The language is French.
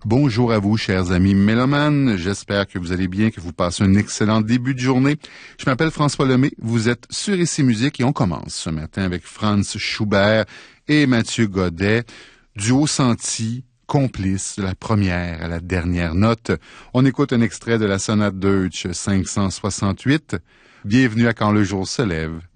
Bonjour à vous, chers amis mélomanes. J'espère que vous allez bien, que vous passez un excellent début de journée. Je m'appelle François Lemay. Vous êtes sur Ici Musique et on commence ce matin avec Franz Schubert et Mathieu Godet. Duo senti, complice de la première à la dernière note. On écoute un extrait de la sonate Deutsch 568. Bienvenue à Quand le jour se lève.